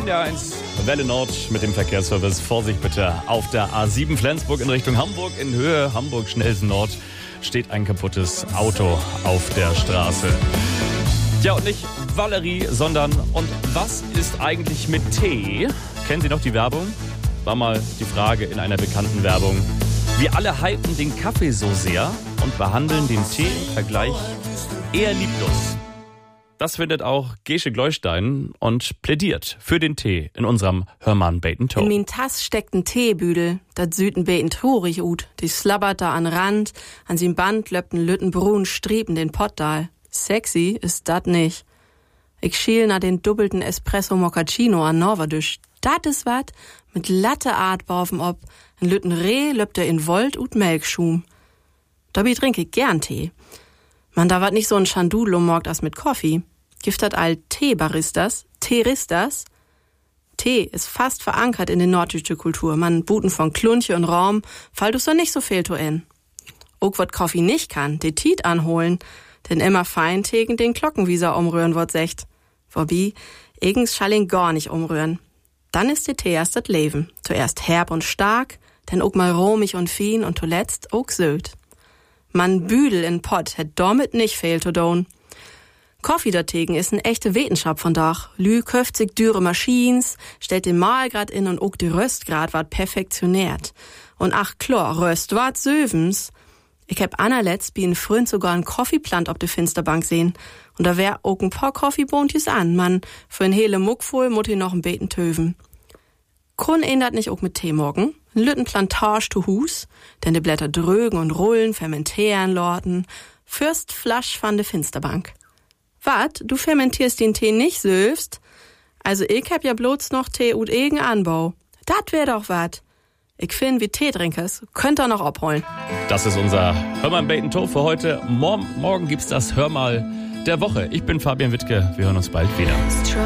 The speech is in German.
NDR1 Welle Nord mit dem Verkehrsservice. Vorsicht bitte auf der A7 Flensburg in Richtung Hamburg. In Höhe Hamburg-Schnelsen Nord steht ein kaputtes Auto auf der Straße. Ja, und nicht Valerie, sondern und was ist eigentlich mit Tee? Kennen Sie noch die Werbung? War mal die Frage in einer bekannten Werbung. Wir alle hypen den Kaffee so sehr und behandeln den Tee im Vergleich eher lieblos. Das findet auch Gesche Gleustein und plädiert für den Tee in unserem Hörmann Bacon Toe. In min Tass steckt ein Teebüdel, dat süd ein Bacon Torig ut. Die slabbert da an Rand, an sin Band löppt ein Lüttenbrun Striepen den Pottdal. Sexy ist dat nicht. Ich schiel nach den doppelten Espresso Moccacino an Norwadisch. Dat is wat, mit Latte Artbau auf'm Ob. Ein Lütten Reh löppt in Volt ut Melkschum. Dabei trinke ich gern Tee. Man, da wat nicht so ein Schandulo morgt as mit Kaffee. Giftet all Teebaristas, Teeristas. Tee ist fast verankert in der norddeutsche Kultur. Man buten von Klunche und Raum, fall du so nicht so viel to in. Ook wat Kaffee nicht kann, de Tiet anholen, denn immer fein tegen den Glockenwieser umrühren wird secht. Wobei, eigens schall ihn gar nicht umrühren. Dann ist der Tee erst das Leben. Zuerst herb und stark, dann ook mal romig und fein und zuletzt ook söd. Man Büdel in Pott hätt damit nicht fehl to doen. Kaffee dategen ist eine echte Wetenschap von Dach. Lü köft sich dürre Maschines, stellt den Mahlgrad in und ook die Röstgrad ward perfektioniert. Und ach klar, Röst ward sövens. Ich hab anerletzt wie ein Freund sogar ein Kaffeeplant op de Finsterbank sehen. Und da wär ook ein paar Kaffeebohntjes an. Man, für ein hele Muck voll mut noch ein Beten töven. Kun ändert nicht ook mit Tee morgen. Ein Lüttenplantage to Hus, denn die Blätter drögen und rollen, fermentieren, lorten. Fürst Flasch van de Finsterbank. Wat, du fermentierst den Tee nicht selbst? Also ich hab ja bloß noch Tee und egen Anbau. Dat wär doch wat. Ich find, wie Teetrinkers, könnt ihr noch abholen. Das ist unser Hörmann Bacon Toe für heute. Morgen gibt's das Hörmal der Woche. Ich bin Fabian Wittke. Wir hören uns bald wieder.